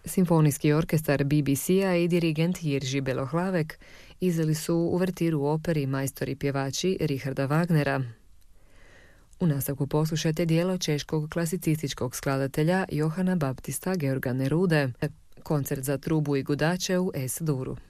Simfonijski orkestar BBC-a i dirigent Jirži Belohlavek izveli su uvertiru u operi Majstori pjevači Richarda Wagnera. U nastavku poslušajte dijelo češkog klasicističkog skladatelja Johana Baptista Georga Nerude, koncert za trubu i gudače u S-duru.